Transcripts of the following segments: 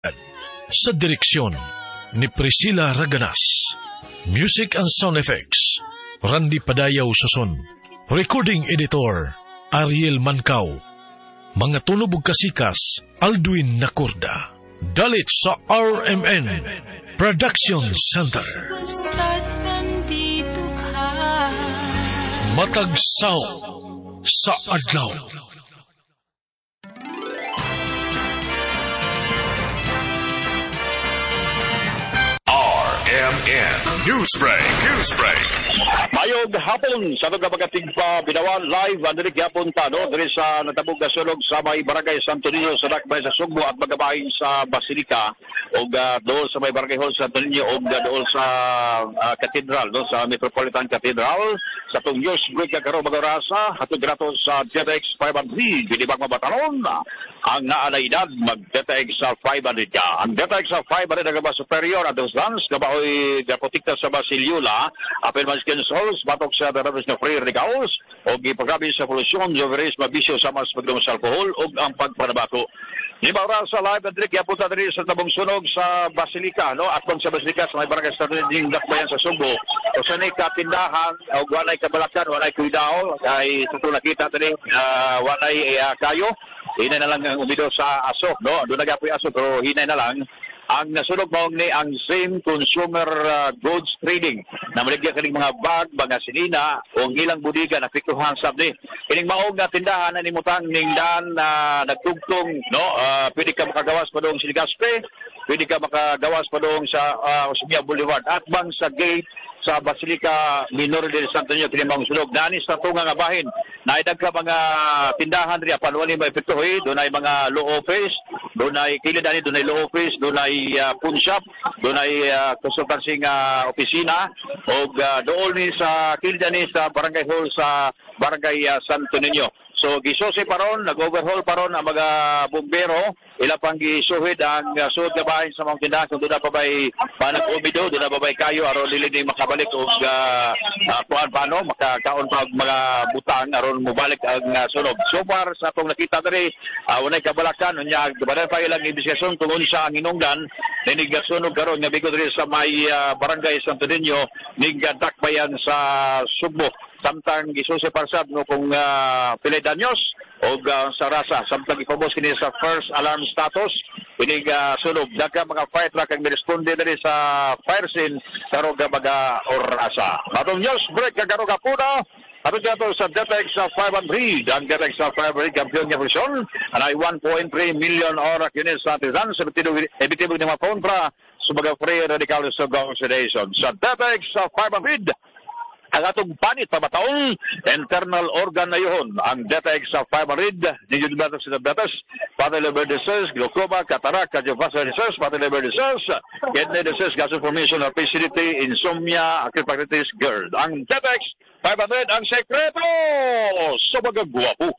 Sa direksyon ni Priscilla Raganas. Music and sound effects, Randy Padayaw Suson. Recording editor, Ariel Mancao. Mga tunog ug kasikas, Aldwin Nacorda. Dalit sa RMN Production Center. Matag sound sa adlaw. RMN Newsbreak. Mayog hapon sa pagkating pa binawan live ang diri gyapon tano diri sa natabog nga sulog sa may barangay Santo Niño sa Dakbay sa Sugbo at magabahin sa Basilica ug dool sa may barangay hall sa Santo Niño ug dool sa Cathedral no sa Metropolitan Cathedral sa tong Newsbreak karo magorasa hatod grato sa DTX 500 binibag mabatanon ang naanay edad mag DTX sa 500 ka. Ang DTX sa 500 nga superior at dos dance kabaoy gapotikta sa Basilyula apel man skin souls batok sa darabas na free regalos o gipagrabi sa polusyon joveres mabisyo sa mas pagdumos sa alkohol o ang pagpanabako. Libawra sa live na direk yapunta diri sa tabong sunog sa Basilica no at sa Basilica sa may barangay sa Ring Dakbayan sa Sugbo o sa nay katindahan o walay kabalakan walay kuidao kay sa nakita diri walay kayo hinay na lang ang umido sa aso no do nagapoy aso pero hinay na lang. Ang nasunog mao ni ang same consumer goods trading na maligya kaning mga bag, mga sinina o ilang budiga na piktuhan sabni. Kining maog nga tindahan na nimutang ning daan na nagtugtong no pwede ka makagawas pa dong Siligaspe, pwede ka makagawas pa dong sa Osmeña Boulevard at bang sa gate sa Basilica Minor de Santo Niño kini mao sunog nani sa tunga nga bahin naidag ka mga tindahan diri apan wali may piktuhi dunay mga low office dunay kilid ani dunay low office dunay pawn shop dunay consultancy nga opisina og dool ni sa kilid ani sa barangay hall sa barangay Santo Niño. So gisusi paron nag-overhaul paron ang mga bumbero ila pang gisuhid ang suod nga bahin sa mga tindahan kung doon na pa ba'y panag-umido, doon na pa ba'y kayo aron dili din makabalik o kuan paano makakaon pa mga butang aron mubalik ang sunog. So far sa itong nakita diri walay kabalakan unya gabadan pa ilang investigasyon kung unsa ang hinungdan dinig sunog karon nga bigo diri sa may barangay Santo Niño ning Dakbayan sa Sugbo. Samtang gisusi parsab no kung pilay danyos o sa rasa samtang ipabos kini sa first alarm status kining sunog daghang mga fire truck ang responde diri sa fire scene karo mga orasa. Atong news break kagaro kapuna atong gato sa DTX 500 ang DTX 500 kampiyon nga version anay 1.3 million ora kini sa tizan sa ebitibo ni mga phone pra subaga free radical oxidation sa DTX 500 ang atong panit pamataong internal organ na yun. Ang DTX 500, ninyo dibatas sa diabetes, fatty liver disease, glaucoma, cataract, cardiovascular disease, fatty liver disease, kidney disease, gas formation, obesity, insomnia, acute pancreatitis, GERD. Ang DTX 500, ang sekreto sa mga guwapo.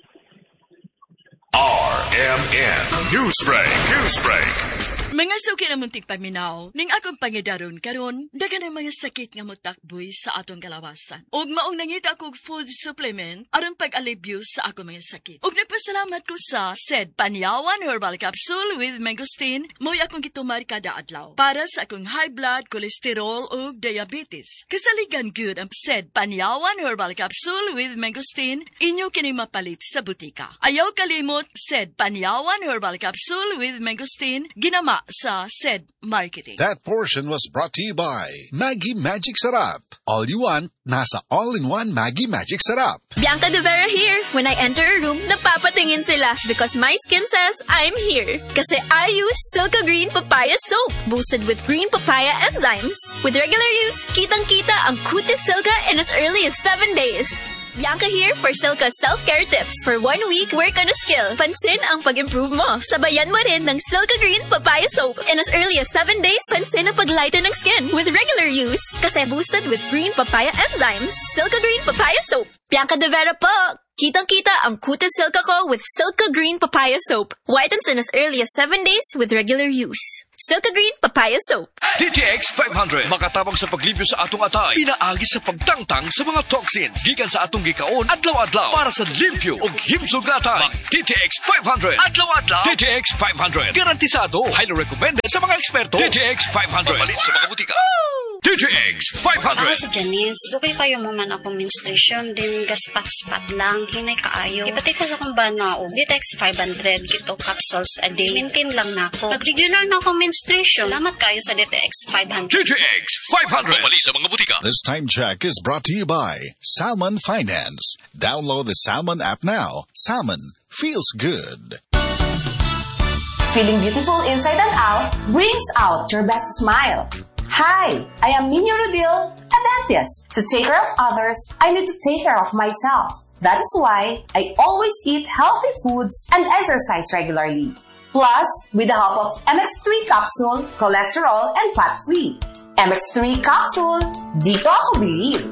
RMN Newsbreak. Mga suki na muntik paminaw, ning akong pangidaron karon, dagan ang mga sakit nga motakboy sa atong kalawasan. Ug maong nangita kog food supplement aron pag-alibyo sa akong mga sakit. Ug nagpasalamat ko sa SED Panyawan Herbal Capsule with Mangosteen, mo'y akong gitumar kada adlaw para sa akong high blood, cholesterol ug diabetes. Kasaligan gyud ang SED Panyawan Herbal Capsule with Mangosteen, inyo kini mapalit sa butika. Ayaw kalimot SED Panyawan Herbal Capsule with Mangosteen, ginama sa SED Marketing. That portion was brought to you by Maggie Magic Sarap. All you want, nasa all-in-one Maggie Magic Sarap. Bianca De Vera here. When I enter a room, napapatingin sila because my skin says I'm here. Kasi I use Silka Green Papaya Soap, boosted with green papaya enzymes. With regular use, kitang-kita ang kutis Silka in as early as 7 days. Bianca here for Silka self-care tips. For 1 week, work on a skill. Pansin ang pag-improve mo. Sabayan mo rin ng Silka Green Papaya Soap. In as early as 7 days, pansin ang pag-lighten ng skin with regular use. Kasi boosted with green papaya enzymes. Silka Green Papaya Soap. Bianca De Vera po! Kitang-kita ang kutis Silka ko with Silka Green Papaya Soap. Whitens in as early as 7 days with regular use. Silka Green Papaya Soap. DTX 500 makatabang sa paglibyo sa atong atay, pinaagi sa pagtangtang sa mga toxins gikan sa atong gikaon adlaw-adlaw para sa limpyo ug himsog na atay. DTX 500 adlaw-adlaw. DTX 500 garantisado, highly recommended sa mga eksperto. DTX 500 malit sa mga butika. DTX 500. Ako si Janice. Dukay kayo mo man akong menstruation, din gaspat-spat lang, hinay kaayo. Ipatay ko sa kong banao. DTX 500, kito capsules a day. Maintain lang na ako. Pag-regular na akong menstruation, salamat kayo sa DTX 500. DTX 500 mali sa mga butika. This time check is brought to you by Salmon Finance. Download the Salmon app now. Salmon feels good. Feeling beautiful inside and out brings out your best smile. Hi, I am Nino Rodil, a dentist. To take care of others, I need to take care of myself. That is why I always eat healthy foods and exercise regularly. Plus, with the help of MX3 capsule, cholesterol and fat-free. MX3 capsule, dito ako believe.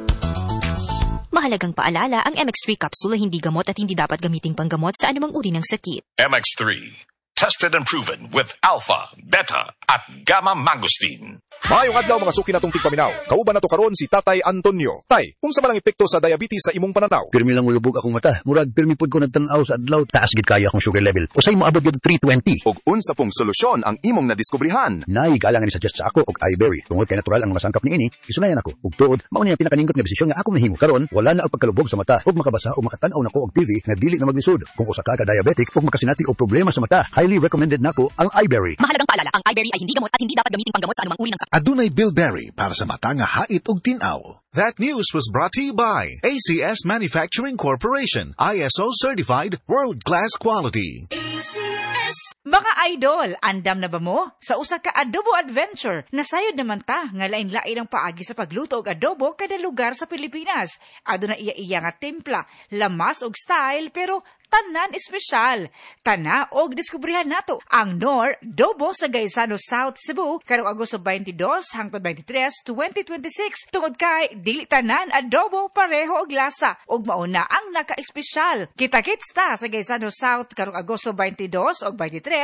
Mahalagang paalala, ang MX3 capsule ay hindi gamot at hindi dapat gamiting panggamot sa anumang uri ng sakit. MX3. Tested and proven with alpha, beta, at gamma mangosteen. Maayong adlaw mga suki natong tigpaminaw. Kauban nato karon si Tatay Antonio. Tay, unsa man ang epekto sa diabetes sa imong pananaw? Pirmi lang ulubog akong mata. Murag pirmi pud ko nagtan-aw sa adlaw. Taas gid kaya akong sugar level. Usay mo abot gid 320. Og unsa pong solusyon ang imong nadiskubrihan? Nay galang ni suggest sa ako og iBerry. Tungod kay natural ang mga sangkap niini, isunayan ako. Ug tuod, mao ni ang pinakaningkot nga desisyon nga ako nahimo. Karon wala na ang pagkalubog sa mata. Og makabasa o makatan-aw nako og TV nga dili na maglisod. Kung usa ka diabetic og makasinati og problema sa mata, highly recommended nako ang iBerry. Mahalagang paalala, ang iBerry ay hindi gamot at hindi dapat gamiting panggamot sa anumang uri ng sakit. Adunay Bilberry para sa mata nga hait ug tinaw. That news was brought to you by ACS Manufacturing Corporation, ISO certified world-class quality. ACS. Mga idol, andam na ba mo? Sa usa ka adobo adventure, nasayod naman ta nga lain-lain ang paagi sa pagluto og adobo kada lugar sa Pilipinas. Aduna iya nga timpla, lamas og style pero tanan espesyal. Tana og diskubrihan nato ang Nor Dobo sa Gaisano South Cebu karong Agosto 22 hangtod 23, 2026 tungod kay dili tanan adobo pareho og lasa ug mauna ang naka-espesyal. Kita-kits ta sa Gaisano South karong Agosto 22 ug 23,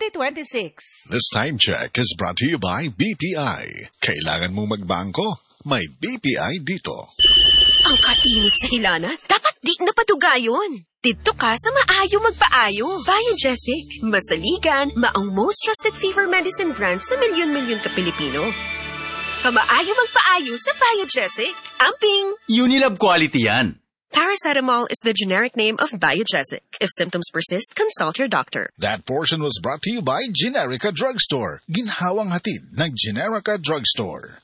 2026. This time check is brought to you by BPI. Kailangan mong magbangko? May BPI dito. Ang kainit sa hilana, dapat di napatugayon. Dito ka sa maayo magpaayo. Biogesic, masaligan, maong most trusted fever medicine brand sa milyon-milyon ka Pilipino. Kamaayo magpaayo sa Biogesic. Amping! Unilab quality yan. Paracetamol is the generic name of Biogesic. If symptoms persist, consult your doctor. That portion was brought to you by Generica Drugstore. Ginhawang hatid ng Generica Drugstore.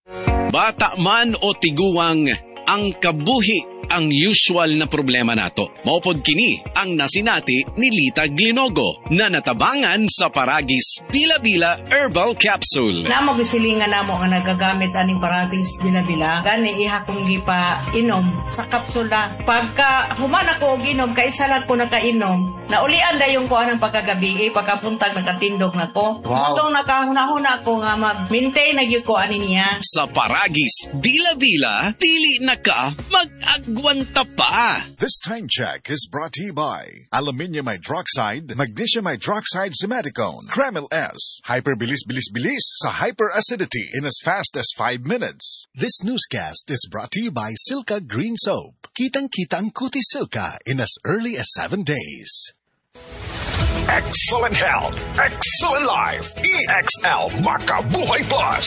Bata man o tiguwang, ang kabuhi ang usual na problema nato. Maupod kini ang nasinati ni Lita Glinogo na natabangan sa Paragis Bila-Bila Herbal Capsule. Namo gisilingan namo nga nagagamit aning Paragis Bila-Bila. Gani iha kong gipa inom sa kapsula. Pagka human ako og inom, kaisa lang ko nakainom. Naulian dayon ko anang pagkagabi, pagkapuntag nakatindog na ko. Wow. Itong nakahuna-huna ko nga mag-maintain na yun ko ani niya. Sa Paragis Bila-Bila, dili na ka mag-agwanta pa. This time check is brought to you by Aluminium Hydroxide, Magnesium Hydroxide Simaticone, Kremil S, Hyperbilis-bilis-bilis sa hyperacidity in as fast as 5 minutes. This newscast is brought to you by Silka Green Soap. Kitang-kita ang Kuti Silka in as early as 7 days. Excellent health, excellent life. EXL Makabuhay Plus.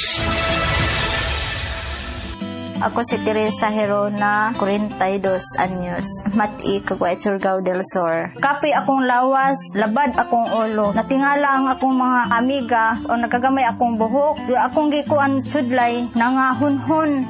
Ako si Teresa Herona, 42 anyos. Mati kagwa Surigao del Sur. Kape akong lawas, labad akong ulo. Natingala ang akong mga amiga o nagagamay akong buhok. Akong gikuan sudlay, nangahunhon.